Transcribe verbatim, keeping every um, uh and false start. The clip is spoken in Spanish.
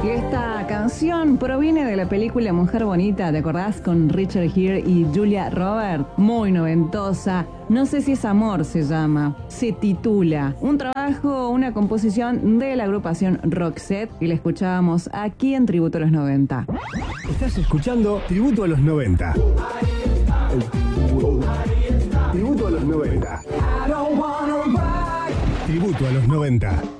Y esta canción proviene de la película Mujer Bonita, ¿te acordás? Con Richard Gere y Julia Roberts. Muy noventosa. No sé si es Amor se llama. Se titula. Un trabajo, una composición de la agrupación Roxette. Y la escuchábamos aquí en Tributo a los noventa. Estás escuchando Tributo a los noventa. El tributo a los noventa. Tributo a los noventa.